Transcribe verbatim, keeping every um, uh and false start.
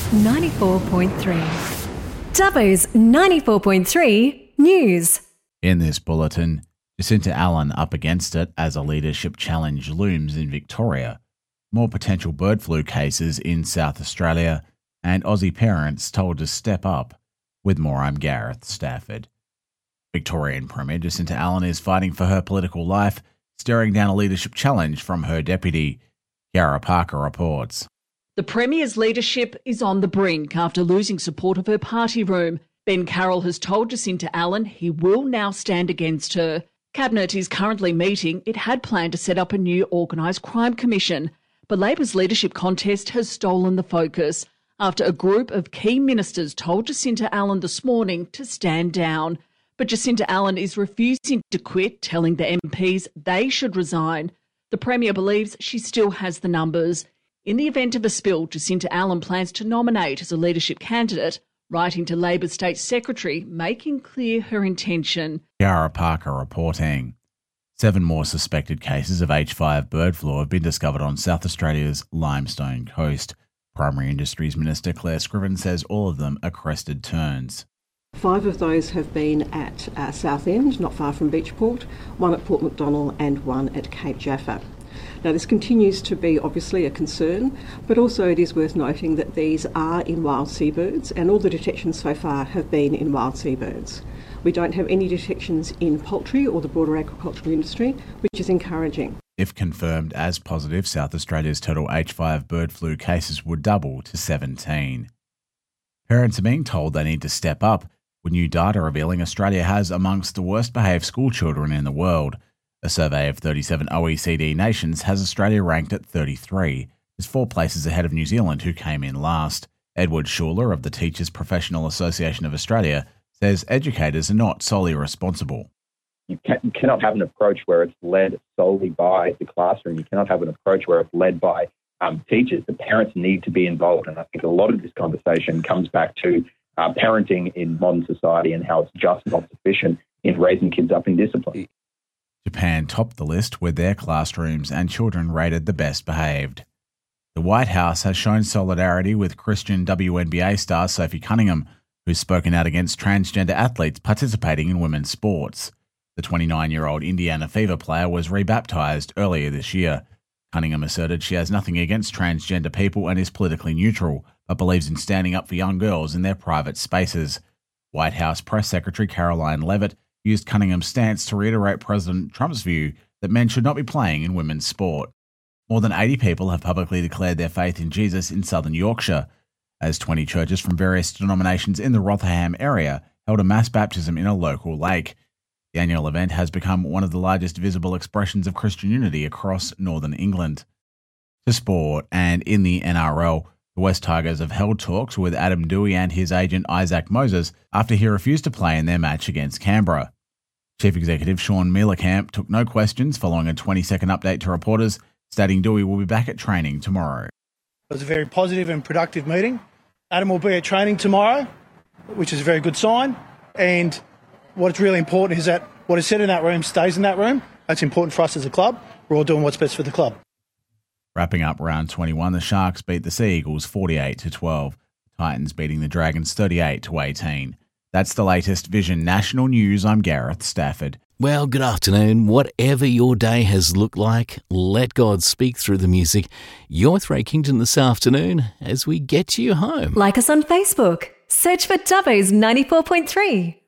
ninety-four point three. Dubbo's ninety-four point three News. In this bulletin, Jacinta Allen up against it as a leadership challenge looms in Victoria, more potential bird flu cases in South Australia, and Aussie parents told to step up. With more, I'm Gareth Stafford. Victorian Premier Jacinta Allen is fighting for her political life, staring down a leadership challenge from her deputy. Kiara Parker reports. The Premier's leadership is on the brink after losing support of her party room. Ben Carroll has told Jacinta Allen he will now stand against her. Cabinet is currently meeting. It had planned to set up a new organised crime commission, but Labor's leadership contest has stolen the focus after a group of key ministers told Jacinta Allen this morning to stand down. But Jacinta Allen is refusing to quit, telling the M Ps they should resign. The Premier believes she still has the numbers. In the event of a spill, Jacinta Allen plans to nominate as a leadership candidate, writing to Labor State Secretary, making clear her intention. Kiara Parker reporting. Seven more suspected cases of H five bird flu have been discovered on South Australia's Limestone Coast. Primary Industries Minister Claire Scriven says all of them are crested terns. Five of those have been at uh, Southend, not far from Beachport, one at Port Macdonnell and one at Cape Jaffa. Now, this continues to be obviously a concern, but also it is worth noting that these are in wild seabirds, and all the detections so far have been in wild seabirds. We don't have any detections in poultry or the broader agricultural industry, which is encouraging. If confirmed as positive, South Australia's total H five bird flu cases would double to seventeen. Parents are being told they need to step up, with new data revealing Australia has amongst the worst behaved school children in the world. A survey of thirty-seven O E C D nations has Australia ranked at thirty-three, just four places ahead of New Zealand, who came in last. Edward Schuler of the Teachers Professional Association of Australia says educators are not solely responsible. You, can, you cannot have an approach where it's led solely by the classroom. You cannot have an approach where it's led by um, teachers. The parents need to be involved, and I think a lot of this conversation comes back to uh, parenting in modern society and how it's just not sufficient in raising kids up in discipline. Japan topped the list with their classrooms and children rated the best behaved. The White House has shown solidarity with Christian W N B A star Sophie Cunningham, who's spoken out against transgender athletes participating in women's sports. The twenty-nine-year-old Indiana Fever player was rebaptized earlier this year. Cunningham asserted she has nothing against transgender people and is politically neutral, but believes in standing up for young girls in their private spaces. White House Press Secretary Caroline Leavitt used Cunningham's stance to reiterate President Trump's view that men should not be playing in women's sport. More than eighty people have publicly declared their faith in Jesus in southern Yorkshire, as twenty churches from various denominations in the Rotherham area held a mass baptism in a local lake. The annual event has become one of the largest visible expressions of Christian unity across northern England. To sport, and in the N R L, the West Tigers have held talks with Adam Dewey and his agent Isaac Moses after he refused to play in their match against Canberra. Chief Executive Sean Mielecamp took no questions following a twenty-second update to reporters, stating Dewey will be back at training tomorrow. It was a very positive and productive meeting. Adam will be at training tomorrow, which is a very good sign. And what's really important is that what is said in that room stays in that room. That's important for us as a club. We're all doing what's best for the club. Wrapping up round twenty-one, the Sharks beat the Sea Eagles forty-eight to twelve. The Titans beating the Dragons thirty-eight to eighteen. That's the latest Vision National News. I'm Gareth Stafford. Well, good afternoon. Whatever your day has looked like, let God speak through the music. You're with Ray Kington this afternoon as we get you home. Like us on Facebook. Search for Dubbo's ninety-four point three.